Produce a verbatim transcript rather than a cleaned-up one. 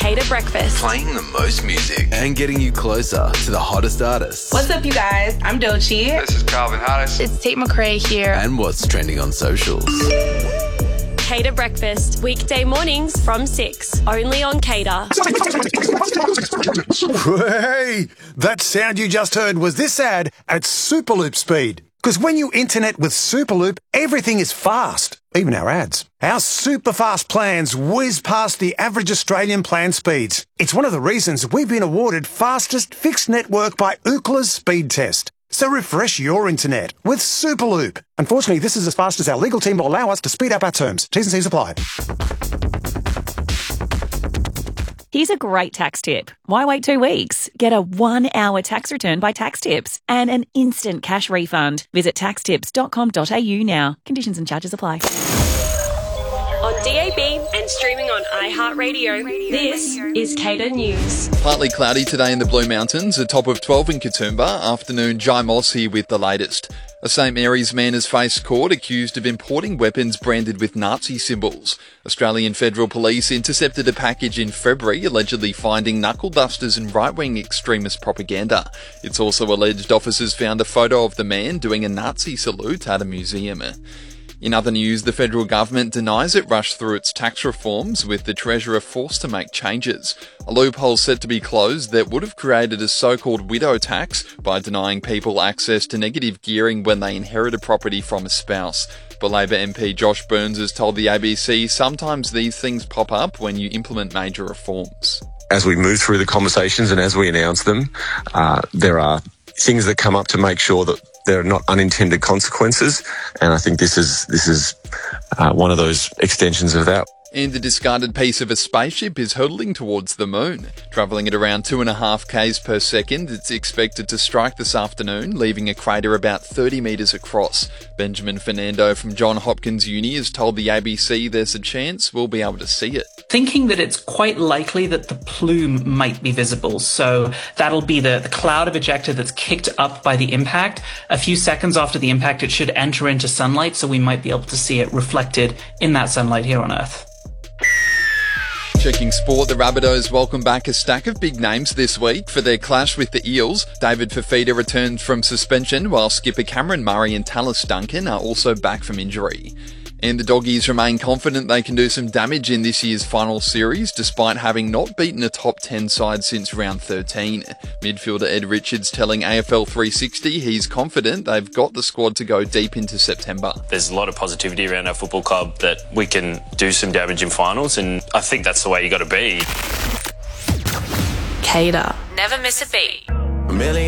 Cater Breakfast. Playing the most music and getting you closer to the hottest artists. What's up, you guys? I'm Doechii. This is Calvin Harris. It's Tate McRae here. And what's trending on socials. Cater Breakfast, weekday mornings from six, only on Cater. Hey, that sound you just heard was this ad at Superloop speed. Because when you internet with Superloop, everything is fast, even our ads. Our super fast plans whiz past the average Australian plan speeds. It's one of the reasons we've been awarded fastest fixed network by Ookla's speed test. So refresh your internet with Superloop. Unfortunately, this is as fast as our legal team will allow us to speed up our terms. T's and C's apply. Here's a great tax tip. Why wait two weeks? Get a one-hour tax return by Tax Tips and an instant cash refund. Visit tax tips dot com dot a u now. Conditions and charges apply. On D A B and streaming on iHeartRadio, this is Cater News. Partly cloudy today in the Blue Mountains, a top of twelve in Katoomba. Afternoon, Jai Moss here with the latest. A Saint Mary's man has faced court accused of importing weapons branded with Nazi symbols. Australian Federal Police intercepted a package in February allegedly finding knuckle dusters and right-wing extremist propaganda. It's also alleged officers found a photo of the man doing a Nazi salute at a museum. In other news, the federal government denies it rushed through its tax reforms, with the Treasurer forced to make changes. A loophole set to be closed that would have created a so-called widow tax by denying people access to negative gearing when they inherit a property from a spouse. But Labor M P Josh Burns has told the A B C sometimes these things pop up when you implement major reforms. As we move through the conversations and as we announce them, uh, there are things that come up to make sure that there are not unintended consequences, and I think this is this is uh, one of those extensions of that. And a discarded piece of a spaceship is hurtling towards the moon. Travelling at around two and a half k's per second, it's expected to strike this afternoon, leaving a crater about thirty metres across. Benjamin Fernando from Johns Hopkins Uni has told the A B C there's a chance we'll be able to see it. Thinking that it's quite likely that the plume might be visible. So that'll be the, the cloud of ejecta that's kicked up by the impact. A few seconds after the impact, it should enter into sunlight, so we might be able to see it reflected in that sunlight here on Earth. Checking sport, the Rabbitohs welcome back a stack of big names this week for their clash with the Eels. David Fifita returns from suspension, while skipper Cameron Murray and Tallis Duncan are also back from injury. And the Doggies remain confident they can do some damage in this year's final series, despite having not beaten a top ten side since round thirteen. Midfielder Ed Richards telling A F L three sixty he's confident they've got the squad to go deep into September. There's a lot of positivity around our football club that we can do some damage in finals, and I think that's the way you got to be. Cater. Never miss a beat.